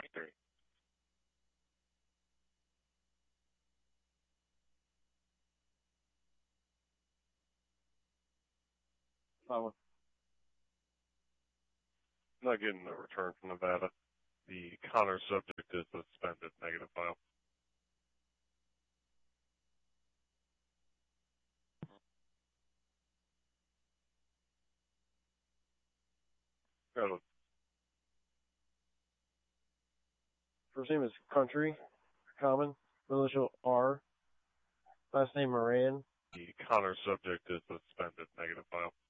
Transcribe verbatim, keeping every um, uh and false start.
three. Fine. Not getting a return from Nevada. The Connor subject is suspended. Negative file. Got it. First name is Country, Common, middle initial R, last name Moran. The Connor subject is suspended. Negative file.